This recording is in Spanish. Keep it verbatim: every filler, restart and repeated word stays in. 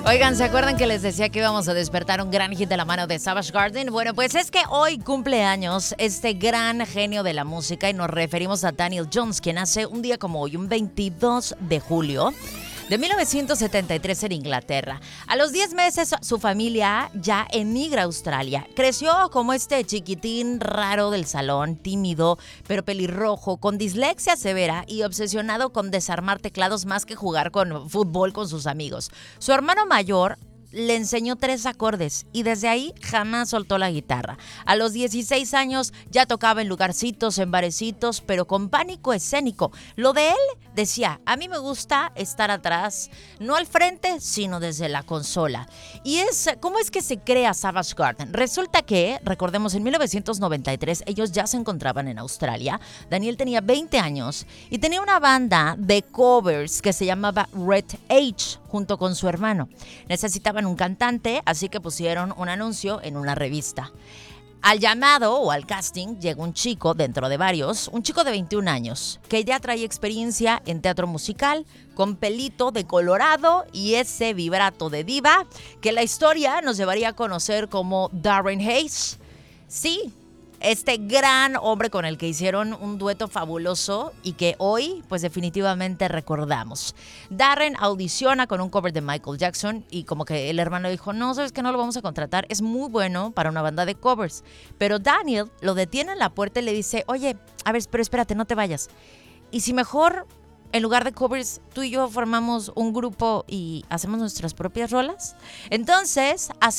Oigan, ¿se acuerdan que les decía que íbamos a despertar un gran hit de la mano de Savage Garden? Bueno, pues es que hoy cumple años este gran genio de la música y nos referimos a Daniel Johns, quien nace un día como hoy, un veintidós de julio de mil novecientos setenta y tres en Inglaterra. A los diez meses su familia ya emigra a Australia. Creció como este chiquitín raro del salón, tímido, pero pelirrojo, con dislexia severa y obsesionado con desarmar teclados más que jugar con fútbol con sus amigos. Su hermano mayor le enseñó tres acordes y desde ahí jamás soltó la guitarra. A los dieciséis años ya tocaba en lugarcitos, en barecitos, pero con pánico escénico. Lo de él, decía, a mí me gusta estar atrás, no al frente, sino desde la consola. Y es, ¿cómo es que se crea Savage Garden? Resulta que, recordemos, en mil novecientos noventa y tres ellos ya se encontraban en Australia. Daniel tenía veinte años y tenía una banda de covers que se llamaba Red H junto con su hermano. Necesitaban un cantante, así que pusieron un anuncio en una revista. Al llamado o al casting llegó un chico, dentro de varios, un chico de veintiún años, que ya traía experiencia en teatro musical, con pelito de colorado y ese vibrato de diva, que la historia nos llevaría a conocer como Darren Hayes. Sí, este gran hombre con el que hicieron un dueto fabuloso y que hoy, pues definitivamente recordamos. Darren audiciona con un cover de Michael Jackson y como que el hermano dijo, no, ¿sabes qué? No lo vamos a contratar, es muy bueno para una banda de covers. Pero Daniel lo detiene en la puerta y le dice, oye, a ver, pero espérate, no te vayas. ¿Y si mejor, en lugar de covers, tú y yo formamos un grupo y hacemos nuestras propias rolas? Entonces, así